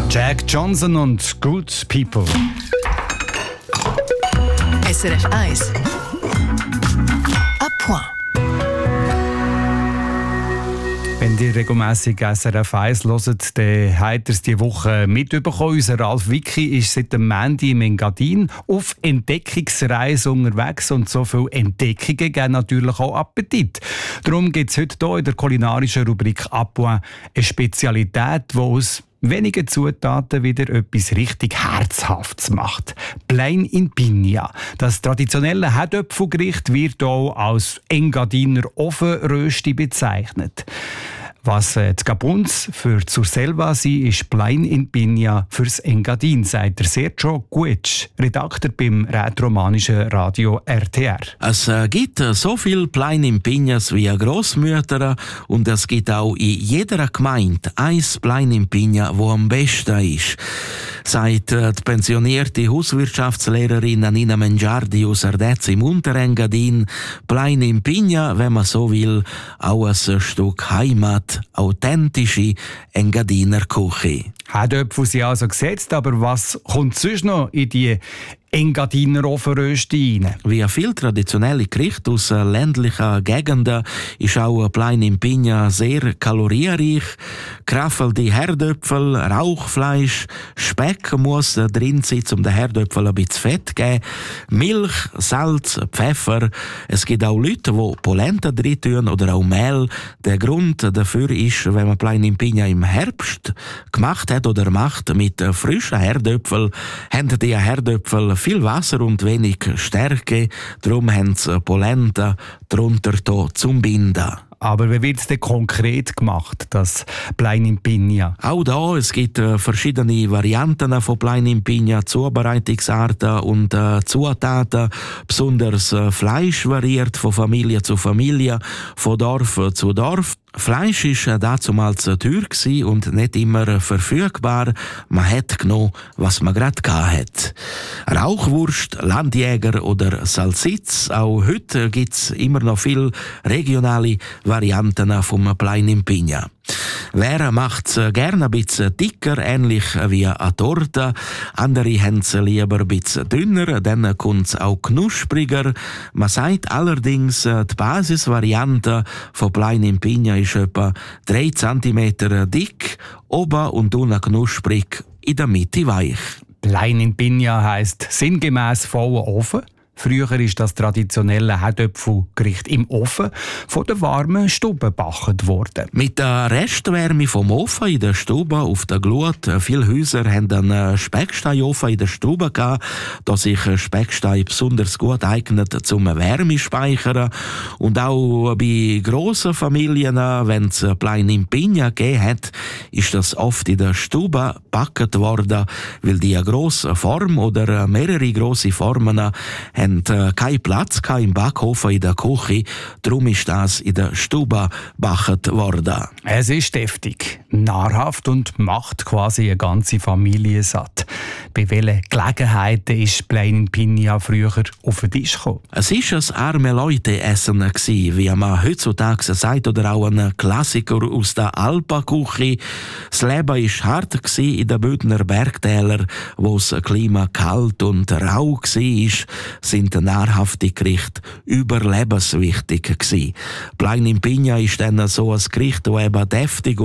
Jack Johnson und Good People. SRF 1 à point. Wenn ihr regelmässig SRF 1 hört, dann habt ihr es diese Woche mitbekommen. Unser Ralf Wicki ist seit dem Montag im Engadin auf Entdeckungsreise unterwegs. Und so viele Entdeckungen geben natürlich auch Appetit. Darum gibt es heute hier in der kulinarischen Rubrik «À point» eine Spezialität, die aus wenigen Zutaten wieder etwas richtig Herzhaftes macht. Plein in Piña. Das traditionelle Herdöpfelgericht wird auch als Engadiner Ofenrösti bezeichnet. Was die Gabuns für zur Selva sind, ist Plein in Piña fürs Engadin, sagt der Sergio Guetsch, Redakteur beim rätoromanischen Radio RTR. Es gibt so viele Plein in Piñas wie Grossmütter und es gibt auch in jeder Gemeinde ein Plein in Piña, das am besten ist. Sagt die pensionierte Hauswirtschaftslehrerin Nina Mengiardi aus Ardez im Unterengadin, Plein in Piña, wenn man so will, auch ein Stück Heimat, authentische Engadiner Küche. Herdöpfel sind also gesetzt, aber was kommt sonst noch in die Engadiner Ofenrösti rein? Wie viele traditionelle Gerichte aus ländlichen Gegenden ist auch Plein in Piña sehr kalorienreich. Geraffelte Herdöpfel, Rauchfleisch, Speck muss drin sein, um den Herdöpfel ein bisschen Fett zu geben. Milch, Salz, Pfeffer. Es gibt auch Leute, die Polenta drin tun oder auch Mehl. Der Grund dafür ist, wenn man Plein in Piña im Herbst gemacht hat oder macht mit frischen Herdöpfeln, haben die Herdöpfel viel Wasser und wenig Stärke. Darum haben sie Polenta drunter zum Binden. Aber wie wird es denn konkret gemacht, das Plein in Piña? Auch da, es gibt verschiedene Varianten von Plein in Piña, Zubereitungsarten und Zutaten. Besonders Fleisch variiert von Familie zu Familie, von Dorf zu Dorf. Fleisch war damals teuer und nicht immer verfügbar. Man hat genommen, was man gerade hatte. Rauchwurst, Landjäger oder Salsitz. Auch heute gibt es immer noch viele regionale Varianten vom Plein in Piña. Wer macht es gerne ein bisschen dicker, ähnlich wie eine Torte. Andere haben es lieber ein bisschen dünner, dann kommt es auch knuspriger. Man sagt allerdings, die Basisvariante von Plein in Piña ist etwa 3 cm dick, oben und unten knusprig, in der Mitte weich. Plein in Piña heisst sinngemäss voller Ofen. Früher ist das traditionelle Herdöpfelgericht im Ofen von der warmen Stube gebacken worden. Mit der Restwärme vom Ofen in der Stube auf der Glut. Viele Häuser hatten einen Specksteinofen in der Stube gehabt, da sich Speckstein besonders gut eignet zum Wärmespeichern. Und auch bei grossen Familien, wenn es Plein in Piña gegeben hat, ist das oft in der Stube gebacken worden, weil die eine grosse Form oder mehrere grosse Formen haben keinen Platz im Backofen in der Küche, darum ist das in der Stube gebacken worden. Es ist deftig, nahrhaft und macht quasi eine ganze Familie satt. Bei welchen Gelegenheiten ist Plein in Piña früher auf den Tisch gekommen? Es war ein arme Leute-Essen, wie man heutzutage sagt, oder auch ein Klassiker aus der Alpenküche. Das Leben war hart in den Bündner Bergtälern, wo das Klima kalt und rau war, sind nahrhafte Gerichte überlebenswichtig gewesen. Plein in Piña ist dann so ein Gericht, das eben deftig